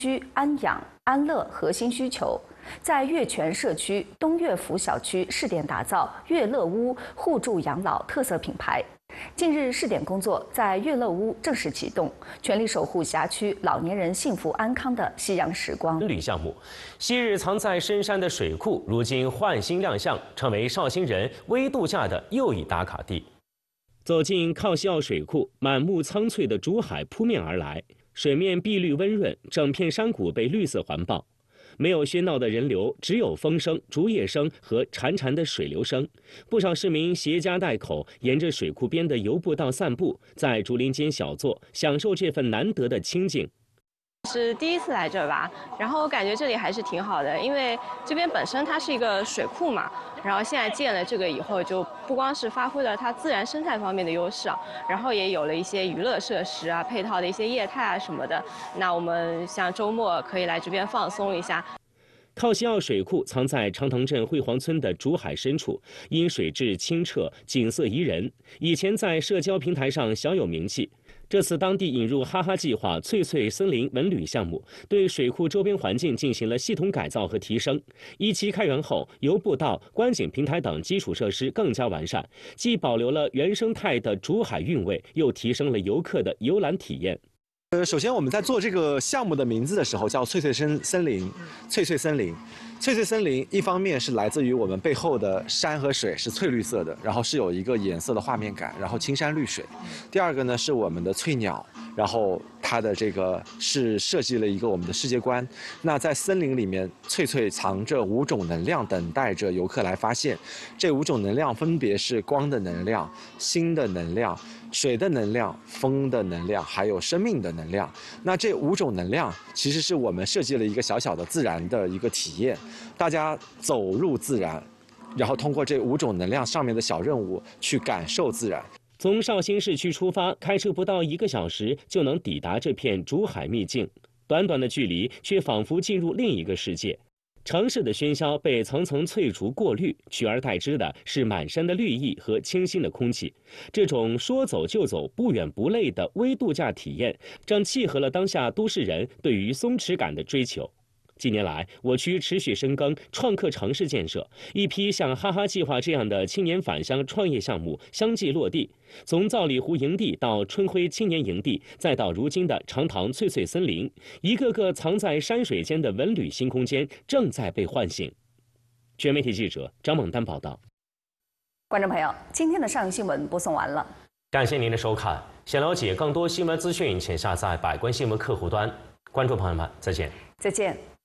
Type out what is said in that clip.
居安养、安乐核心需求，在悦泉社区东悦福小区试点打造悦乐屋互助养老特色品牌。近日，试点工作在悦乐屋正式启动，全力守护辖区老年人幸福安康的夕阳时光。 旅项目，昔日藏在深山的水库，如今焕新亮相，成为绍兴人微度假的又一打卡地。走进靠西澳水库，满目苍翠的竹海扑面而来，水面碧绿温润，整片山谷被绿色环抱。没有喧闹的人流，只有风声、竹叶声和潺潺的水流声。不少市民携家带口，沿着水库边的游步道散步，在竹林间小坐，享受这份难得的清静。 是第一次来这吧，然后我感觉这里还是挺好的，因为这边本身它是一个水库嘛，然后现在建了这个以后，就不光是发挥了它自然生态方面的优势啊，然后也有了一些娱乐设施啊、配套的一些业态啊什么的。那我们像周末可以来这边放松一下。 靠西澳水库藏在长塘镇惠黄村的竹海深处，因水质清澈、景色宜人，以前在社交平台上小有名气。这次当地引入哈哈计划翠翠森林文旅项目，对水库周边环境进行了系统改造和提升。一期开园后，游步道、观景平台等基础设施更加完善，既保留了原生态的竹海韵味，又提升了游客的游览体验。 首先我们在做这个项目的名字的时候叫翠翠森林，翠翠森林。翠翠森林一方面是来自于我们背后的山和水是翠绿色的，然后是有一个颜色的画面感，然后青山绿水。第二个呢是我们的翠鸟，然后它的这个是设计了一个我们的世界观。那在森林里面，翠翠藏着5种能量，等待着游客来发现。这5种能量分别是光的能量、心的能量、水的能量、风的能量，还有生命的能量。那这5种能量其实是我们设计了一个小小的自然的一个体验，大家走入自然，然后通过这5种能量上面的小任务去感受自然。 从绍兴市区出发，开车不到1个小时就能抵达这片竹海秘境。短短的距离，却仿佛进入另一个世界。城市的喧嚣被层层翠竹过滤，取而代之的是满山的绿意和清新的空气。这种说走就走、不远不累的微度假体验，正契合了当下都市人对于松弛感的追求。近年来，我区持续深耕创客城市建设，一批像哈哈计划这样的青年返乡创业项目相继落地。从造里湖营地到春晖青年营地，再到如今的长塘翠翠森林，一个个藏在山水间的文旅新空间正在被唤醒。全媒体记者张猛丹报道。 观众朋友，今天的上游新闻播送完了， 感谢您的收看。想了解更多新闻资讯，请下载百观新闻客户端。观众朋友们，再见。 再见。